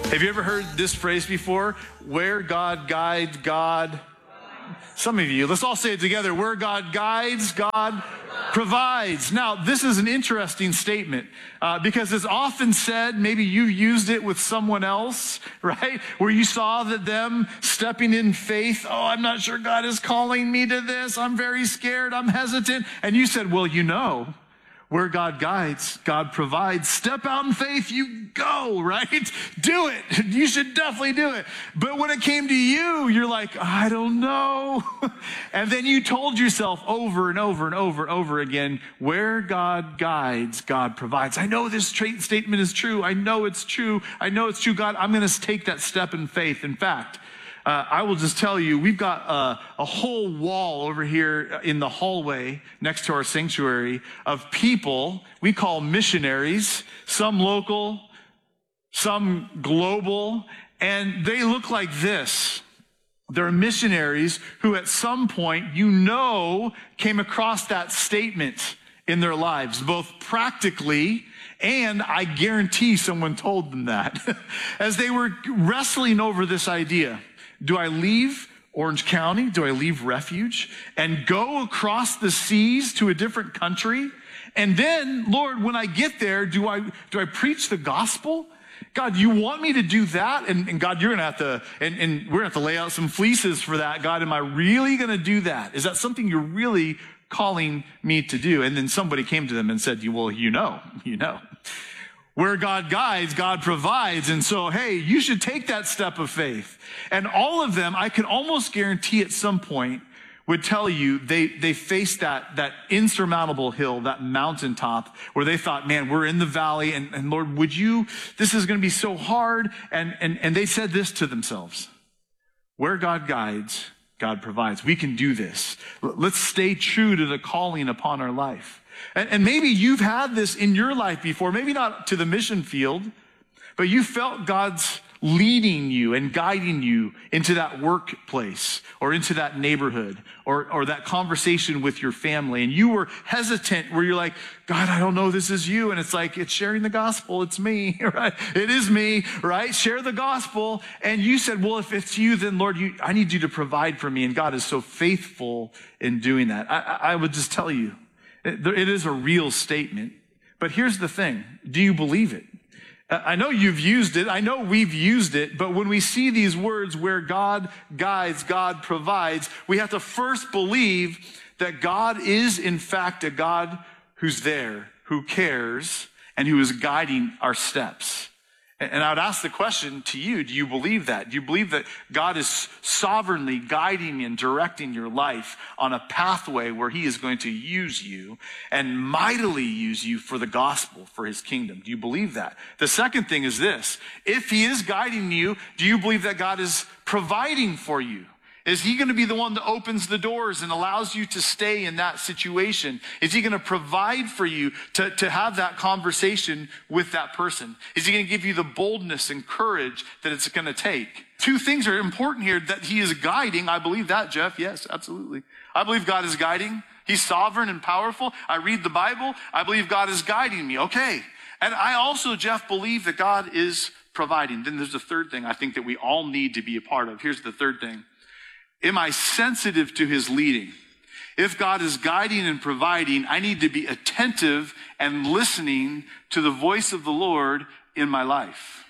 Have you ever heard this phrase before? Where God guides, God. Some of you, let's all say it together. Where God guides, God provides. Now, this is an interesting statement because it's often said, maybe you used it with someone else, right? Where you saw that them stepping in faith. Oh, I'm not sure God is calling me to this. I'm very scared. I'm hesitant. And you said, well, you know, where God guides, God provides. Step out in faith, you go, right? Do it. You should definitely do it. But when it came to you, you're like, I don't know. And then you told yourself over and over and over and over again, where God guides, God provides. I know this statement is true. I know it's true. I know it's true. God, I'm going to take that step in faith. In fact, I will just tell you, we've got a whole wall over here in the hallway next to our sanctuary of people we call missionaries, some local, some global, and they look like this. They're missionaries who at some point, came across that statement in their lives, both practically and I guarantee someone told them that as they were wrestling over this idea. Do I leave Orange County? Do I leave Refuge and go across the seas to a different country? And then, Lord, when I get there, do I preach the gospel? God, you want me to do that? And God, you're going to have to, and we're going to have to lay out some fleeces for that. God, am I really going to do that? Is that something you're really calling me to do? And then somebody came to them and said, well, you know. Where God guides, God provides. And so, hey, you should take that step of faith. And all of them, I can almost guarantee at some point, would tell you they faced that insurmountable hill, that mountaintop, where they thought, man, we're in the valley, and Lord, this is going to be so hard. And they said this to themselves: where God guides, God provides. We can do this. Let's stay true to the calling upon our life. And maybe you've had this in your life before, maybe not to the mission field, but you felt God's leading you and guiding you into that workplace or into that neighborhood or that conversation with your family. And you were hesitant where you're like, God, I don't know, this is you. And it's like, it's sharing the gospel. It's me, right? It is me, right? Share the gospel. And you said, well, if it's you, then Lord, I need you to provide for me. And God is so faithful in doing that. I would just tell you, it is a real statement. But here's the thing. Do you believe it? I know you've used it. I know we've used it. But when we see these words, where God guides, God provides, we have to first believe that God is, in fact, a God who's there, who cares, and who is guiding our steps. And I would ask the question to you, do you believe that? Do you believe that God is sovereignly guiding and directing your life on a pathway where he is going to use you and mightily use you for the gospel, for his kingdom? Do you believe that? The second thing is this: if he is guiding you, do you believe that God is providing for you? Is he going to be the one that opens the doors and allows you to stay in that situation? Is he going to provide for you to have that conversation with that person? Is he going to give you the boldness and courage that it's going to take? Two things are important here: that he is guiding. I believe that, Jeff. Yes, absolutely. I believe God is guiding. He's sovereign and powerful. I read the Bible. I believe God is guiding me. Okay. And I also, Jeff, believe that God is providing. Then there's a third thing I think that we all need to be a part of. Here's the third thing. Am I sensitive to his leading? If God is guiding and providing, I need to be attentive and listening to the voice of the Lord in my life.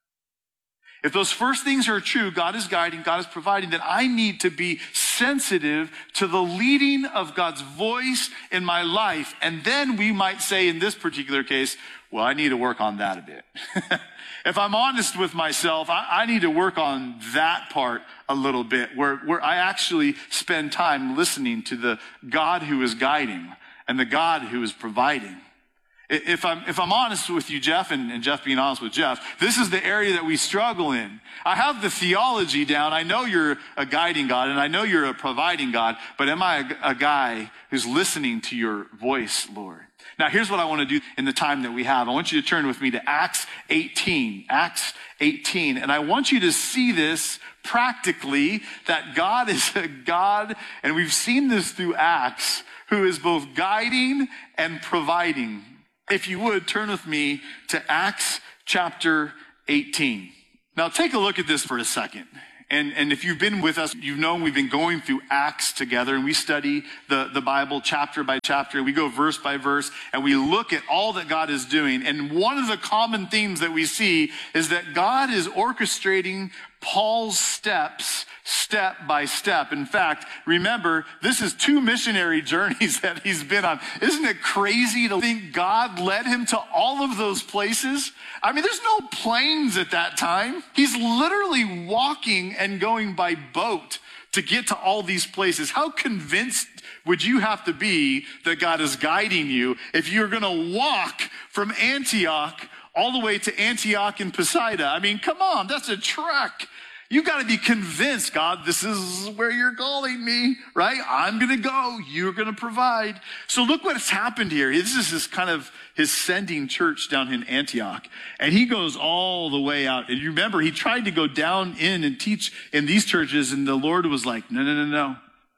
If those first things are true, God is guiding, God is providing, then I need to be sensitive to the leading of God's voice in my life. And then we might say in this particular case, well, I need to work on that a bit. If I'm honest with myself, I need to work on that part a little bit, where I actually spend time listening to the God who is guiding and the God who is providing. If I'm honest with you, Jeff, and Jeff being honest with Jeff, this is the area that we struggle in. I have the theology down. I know you're a guiding God, and I know you're a providing God, but am I a guy who's listening to your voice, Lord? Now, here's what I want to do in the time that we have. I want you to turn with me to Acts 18. Acts 18. And I want you to see this practically, that God is a God, and we've seen this through Acts, who is both guiding and providing. If you would, turn with me to Acts chapter 18. Now take a look at this for a second. And if you've been with us, you've known we've been going through Acts together, and we study the Bible chapter by chapter. We go verse by verse, and we look at all that God is doing. And one of the common themes that we see is that God is orchestrating Paul's steps step by step. In fact, remember, this is 2 missionary journeys that he's been on. Isn't it crazy to think God led him to all of those places? I mean, there's no planes at that time. He's literally walking and going by boat to get to all these places. How convinced would you have to be that God is guiding you if you're going to walk from Antioch all the way to Antioch and Pisidia? I mean, come on, that's a trek. You got to be convinced, God, this is where you're calling me, right? I'm going to go. You're going to provide. So look what's happened here. This is his sending church down in Antioch. And he goes all the way out. And you remember, he tried to go down in and teach in these churches. And the Lord was like, no.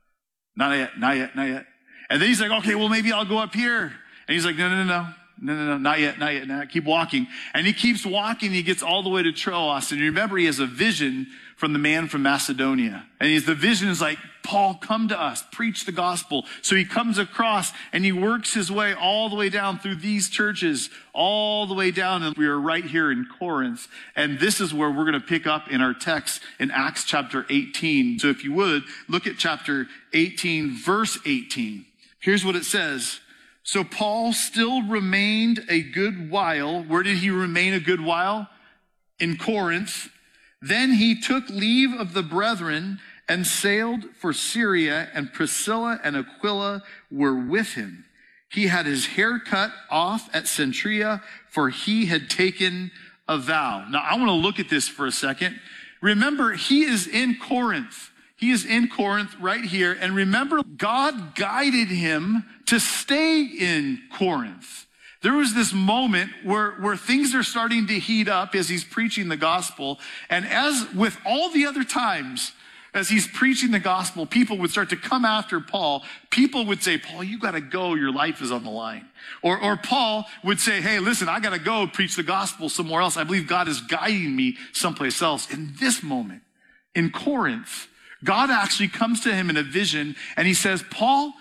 Not yet. And then he's like, okay, well, maybe I'll go up here. And he's like, no, not yet. Keep walking. And he keeps walking. He gets all the way to Troas. And you remember, he has a vision from the man from Macedonia. And the vision is like, Paul, come to us, preach the gospel. So he comes across and he works his way all the way down through these churches, all the way down. And we are right here in Corinth. And this is where we're going to pick up in our text in Acts chapter 18. So if you would, look at chapter 18, verse 18. Here's what it says. So Paul still remained a good while. Where did he remain a good while? In Corinth. Then he took leave of the brethren and sailed for Syria, and Priscilla and Aquila were with him. He had his hair cut off at Cenchrea, for he had taken a vow. Now I want to look at this for a second. Remember, he is in Corinth. He is in Corinth right here. And remember, God guided him to stay in Corinth. There was this moment where things are starting to heat up as he's preaching the gospel. And as with all the other times, as he's preaching the gospel, people would start to come after Paul. People would say, Paul, you got to go. Your life is on the line. Or Paul would say, hey, listen, I got to go preach the gospel somewhere else. I believe God is guiding me someplace else. In this moment, in Corinth, God actually comes to him in a vision and he says, Paul,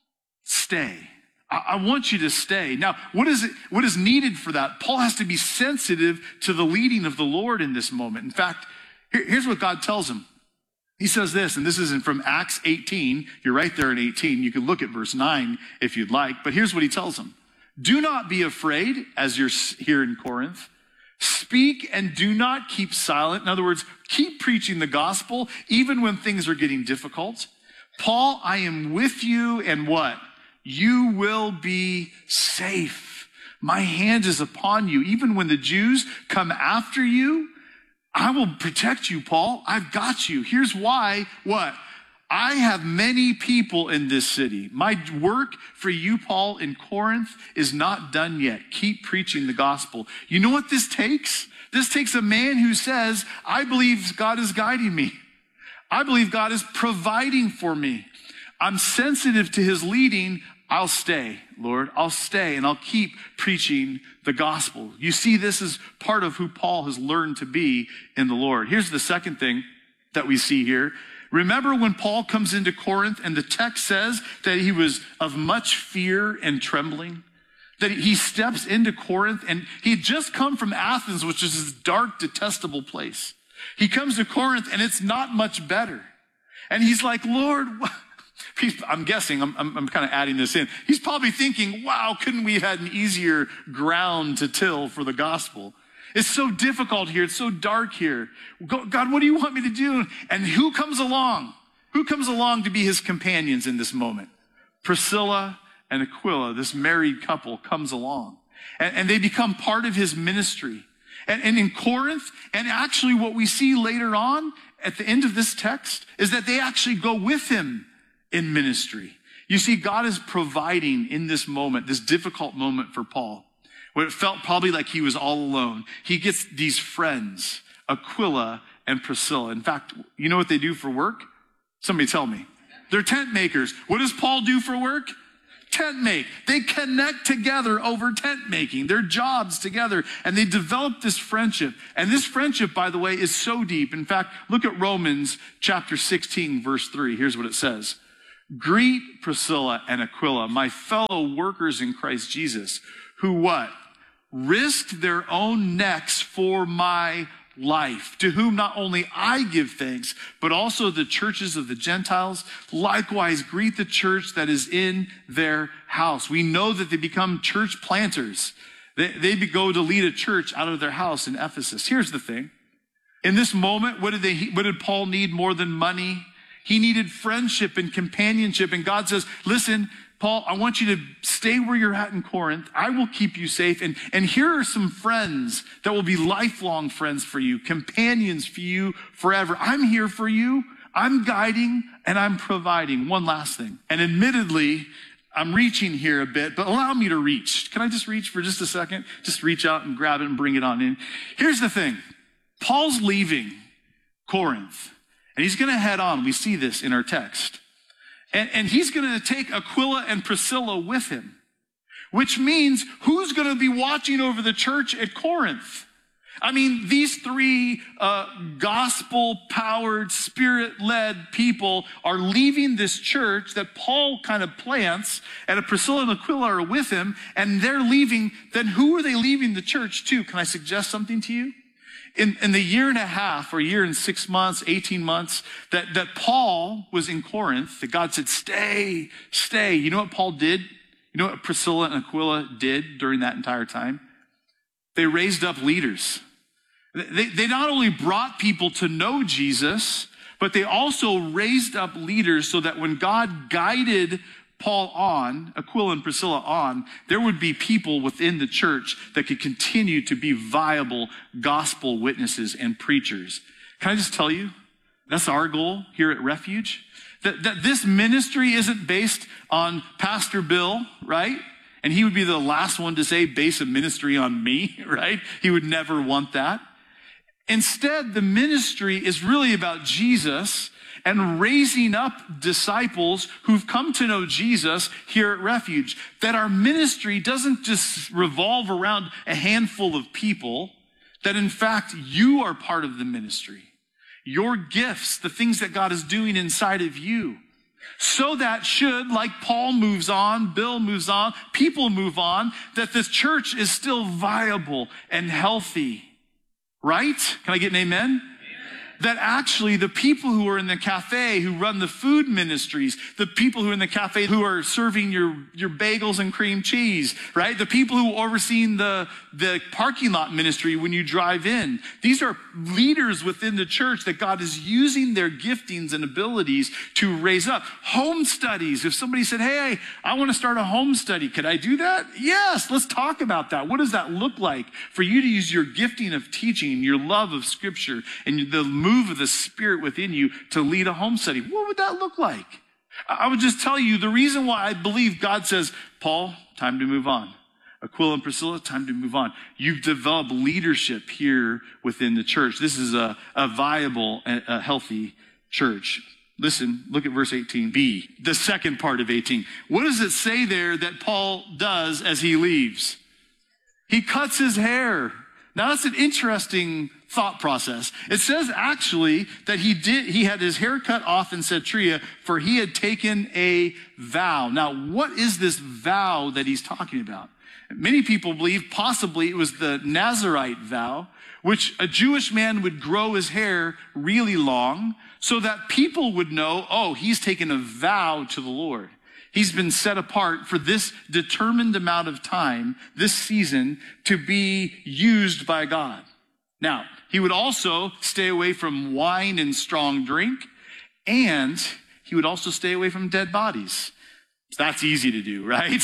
stay. I want you to stay. Now, what is needed for that? Paul has to be sensitive to the leading of the Lord in this moment. In fact, here's what God tells him. He says this, and this isn't from Acts 18. You're right there in 18. You can look at verse 9 if you'd like. But here's what he tells him. Do not be afraid as you're here in Corinth. Speak and do not keep silent. In other words, keep preaching the gospel even when things are getting difficult. Paul, I am with you, and what? You will be safe. My hand is upon you. Even when the Jews come after you, I will protect you, Paul. I've got you. Here's why. What? I have many people in this city. My work for you, Paul, in Corinth is not done yet. Keep preaching the gospel. You know what this takes? This takes a man who says, I believe God is guiding me. I believe God is providing for me. I'm sensitive to his leading. I'll stay, Lord. I'll stay and I'll keep preaching the gospel. You see, this is part of who Paul has learned to be in the Lord. Here's the second thing that we see here. Remember when Paul comes into Corinth and the text says that he was of much fear and trembling? That he steps into Corinth and he had just come from Athens, which is this dark, detestable place. He comes to Corinth and it's not much better. And he's like, Lord, I'm guessing, I'm kind of adding this in. He's probably thinking, wow, couldn't we have had an easier ground to till for the gospel? It's so difficult here. It's so dark here. God, what do you want me to do? And who comes along? Who comes along to be his companions in this moment? Priscilla and Aquila, this married couple, comes along. And they become part of his ministry. And in Corinth, and actually what we see later on at the end of this text, is that they actually go with him in ministry. You see, God is providing in this moment, this difficult moment for Paul, where it felt probably like he was all alone. He gets these friends, Aquila and Priscilla. In fact, you know what they do for work? Somebody tell me. They're tent makers. What does Paul do for work? tent make. They connect together over tent making, their jobs together, and they develop this friendship. And this friendship, by the way, is so deep. In fact, look at Romans chapter 16, verse 3. Here's what it says. Greet Priscilla and Aquila, my fellow workers in Christ Jesus, who what? Risked their own necks for my life, to whom not only I give thanks, but also the churches of the Gentiles. Likewise, greet the church that is in their house. We know that they become church planters. They go to lead a church out of their house in Ephesus. Here's the thing. In this moment, what did Paul need more than money? He needed friendship and companionship. And God says, listen, Paul, I want you to stay where you're at in Corinth. I will keep you safe. And here are some friends that will be lifelong friends for you, companions for you forever. I'm here for you. I'm guiding and I'm providing. One last thing. And admittedly, I'm reaching here a bit, but allow me to reach. Can I just reach for just a second? Just reach out and grab it and bring it on in. Here's the thing. Paul's leaving Corinth and he's going to head on. We see this in our text. And he's going to take Aquila and Priscilla with him, which means who's going to be watching over the church at Corinth? I mean, these three gospel-powered, spirit-led people are leaving this church that Paul kind of plants, and Priscilla and Aquila are with him, and they're leaving. Then who are they leaving the church to? Can I suggest something to you? In the year and a half or year and 6 months, 18 months that Paul was in Corinth, that God said, stay. You know what Paul did? You know what Priscilla and Aquila did during that entire time? They raised up leaders. They not only brought people to know Jesus, but they also raised up leaders so that when God guided Paul on, Aquila and Priscilla on, there would be people within the church that could continue to be viable gospel witnesses and preachers. Can I just tell you, that's our goal here at Refuge, that this ministry isn't based on Pastor Bill, right? And he would be the last one to say, base a ministry on me, right? He would never want that. Instead, the ministry is really about Jesus and raising up disciples who've come to know Jesus here at Refuge. That our ministry doesn't just revolve around a handful of people, that in fact you are part of the ministry. Your gifts, the things that God is doing inside of you. So that should, like Paul moves on, Bill moves on, people move on, that this church is still viable and healthy. Right? Can I get an amen? That actually the people who are in the cafe, who run the food ministries, the people who are in the cafe who are serving your bagels and cream cheese, right? The people who are overseeing the parking lot ministry when you drive in. These are leaders within the church that God is using their giftings and abilities to raise up. Home studies. If somebody said, hey, I want to start a home study, could I do that? Yes, let's talk about that. What does that look like for you to use your gifting of teaching, your love of scripture, and the move of the Spirit within you to lead a home study? What would that look like? I would just tell you the reason why I believe God says, Paul, time to move on. Aquila and Priscilla, time to move on. You've developed leadership here within the church. This is a viable, a healthy church. Listen, look at verse 18b, the second part of 18. What does it say there that Paul does as he leaves? He cuts his hair. Now that's an interesting thought process. It says actually that he had his hair cut off in Cetria, for he had taken a vow. Now, what is this vow that he's talking about? Many people believe possibly it was the Nazirite vow, which a Jewish man would grow his hair really long so that people would know, oh, he's taken a vow to the Lord. He's been set apart for this determined amount of time, this season, to be used by God. Now, he would also stay away from wine and strong drink, and he would also stay away from dead bodies. That's easy to do, right?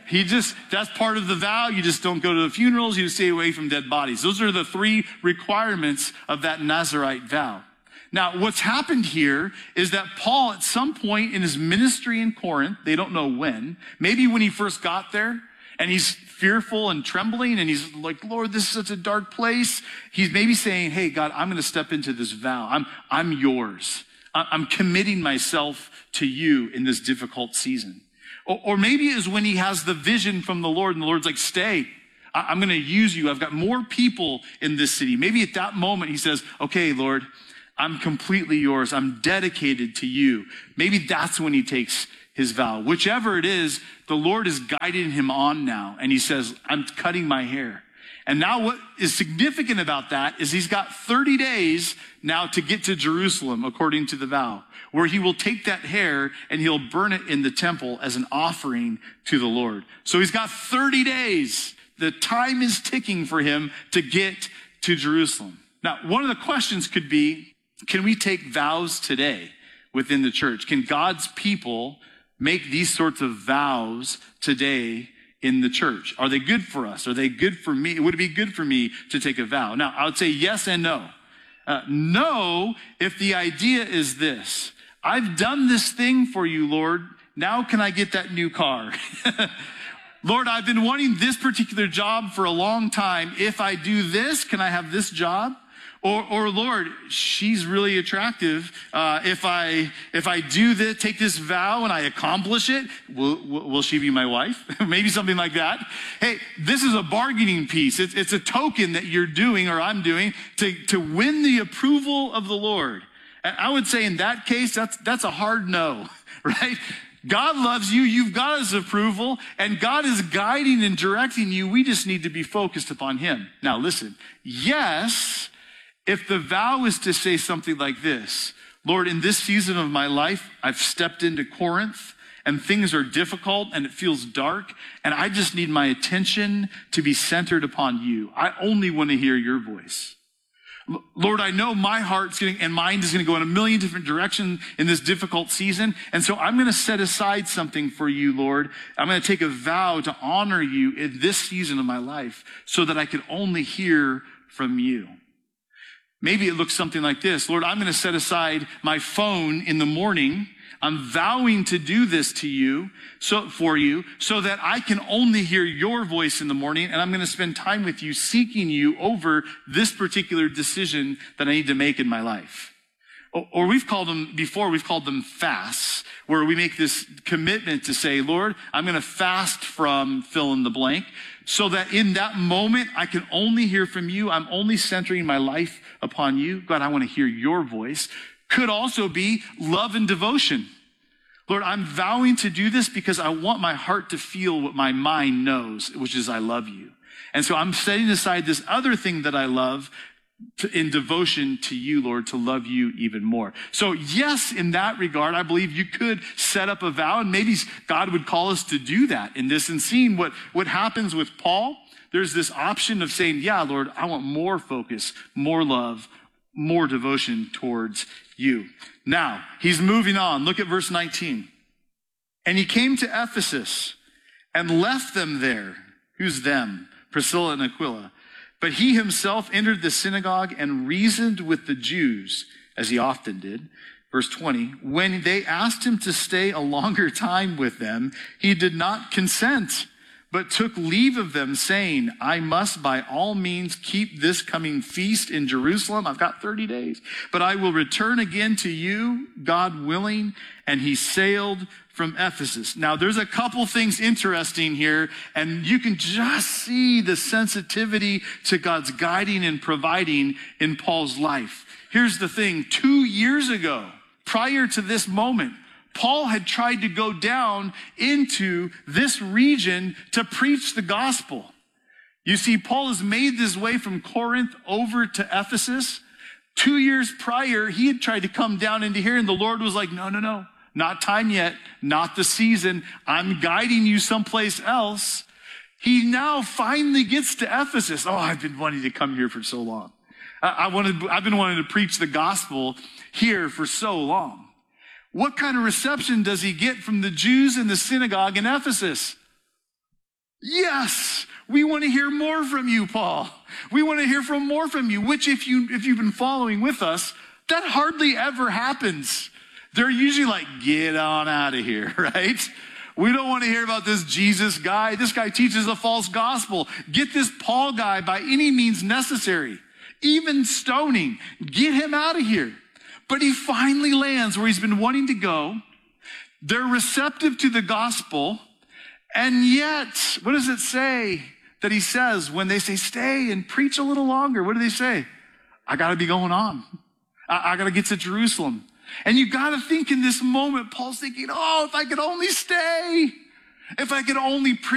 That's part of the vow. You just don't go to the funerals. You just stay away from dead bodies. Those are the three requirements of that Nazirite vow. Now, what's happened here is that Paul, at some point in his ministry in Corinth, they don't know when, maybe when he first got there, and he's fearful and trembling, and he's like, Lord, this is such a dark place. He's maybe saying, hey, God, I'm going to step into this vow. I'm yours. I'm committing myself to you in this difficult season. Or maybe it is when he has the vision from the Lord and the Lord's like, stay. I'm going to use you. I've got more people in this city. Maybe at that moment he says, okay, Lord, I'm completely yours. I'm dedicated to you. Maybe that's when he takes his vow. Whichever it is, the Lord is guiding him on now. And he says, I'm cutting my hair. And now what is significant about that is he's got 30 days now to get to Jerusalem, according to the vow, where he will take that hair and he'll burn it in the temple as an offering to the Lord. So he's got 30 days. The time is ticking for him to get to Jerusalem. Now, one of the questions could be, can we take vows today within the church? Can God's people make these sorts of vows today in the church? Are they good for us? Are they good for me? Would it be good for me to take a vow? Now, I would say yes and no. No, if the idea is this: I've done this thing for you, Lord. Now can I get that new car? Lord, I've been wanting this particular job for a long time. If I do this, can I have this job? Or Lord, she's really attractive. If I do this, take this vow and I accomplish it, will she be my wife? Maybe something like that. Hey, this is a bargaining piece. It's a token that you're doing or I'm doing to win the approval of the Lord. And I would say in that case, that's a hard no, right? God loves you. You've got his approval, and God is guiding and directing you. We just need to be focused upon him. Now listen, yes, if the vow is to say something like this: Lord, in this season of my life, I've stepped into Corinth and things are difficult and it feels dark and I just need my attention to be centered upon you. I only want to hear your voice. Lord, I know my heart's and mind is going to go in a million different directions in this difficult season. And so I'm going to set aside something for you, Lord. I'm going to take a vow to honor you in this season of my life so that I can only hear from you. Maybe it looks something like this: Lord, I'm going to set aside my phone in the morning. I'm vowing to do this to you, for you, so that I can only hear your voice in the morning, and I'm going to spend time with you, seeking you over this particular decision that I need to make in my life. Or we've called them fasts, where we make this commitment to say, Lord, I'm going to fast from fill in the blank, so that in that moment I can only hear from you. I'm only centering my life upon you. God, I want to hear your voice. Could also be love and devotion. Lord, I'm vowing to do this because I want my heart to feel what my mind knows, which is I love you. And so I'm setting aside this other thing that I love in devotion to you, Lord, to love you even more. So yes, in that regard, I believe you could set up a vow, and maybe God would call us to do that in this. And seeing what happens with Paul, there's this option of saying, yeah, Lord, I want more focus, more love, more devotion towards you. Now, he's moving on. Look at verse 19. And he came to Ephesus and left them there. Who's them? Priscilla and Aquila. But he himself entered the synagogue and reasoned with the Jews, as he often did. Verse 20, when they asked him to stay a longer time with them, he did not consent, but took leave of them, saying, I must by all means keep this coming feast in Jerusalem. I've got 30 days, but I will return again to you, God willing. And he sailed from Ephesus. Now, there's a couple things interesting here, and you can just see the sensitivity to God's guiding and providing in Paul's life. Here's the thing. 2 years ago, prior to this moment, Paul had tried to go down into this region to preach the gospel. You see, Paul has made his way from Corinth over to Ephesus. 2 years prior, he had tried to come down into here, and the Lord was like, no, not time yet, not the season. I'm guiding you someplace else. He now finally gets to Ephesus. Oh, I've been wanting to come here for so long. I've been wanting to preach the gospel here for so long. What kind of reception does he get from the Jews in the synagogue in Ephesus? Yes, we want to hear more from you, Paul. We want to hear more from you, which if you've been following with us, that hardly ever happens. They're usually like, get on out of here, right? We don't want to hear about this Jesus guy. This guy teaches a false gospel. Get this Paul guy by any means necessary. Even stoning. Get him out of here. But he finally lands where he's been wanting to go, They're receptive to the gospel. And yet, what does it say that he says when they say, stay and preach a little longer? What do they say? I got to be going on. I got to get to Jerusalem. And you got to think in this moment, Paul's thinking, oh, if I could only stay, if I could only preach.